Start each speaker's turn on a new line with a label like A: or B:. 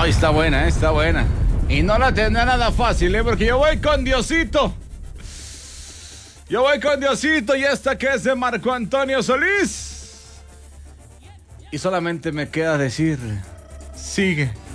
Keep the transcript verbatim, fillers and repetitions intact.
A: Ay, está buena, eh, está buena. Y no la tendrá nada fácil, ¿eh? Porque yo voy con Diosito. Yo voy con Diosito y esta que es de Marco Antonio Solís. Y solamente me queda decir, sigue.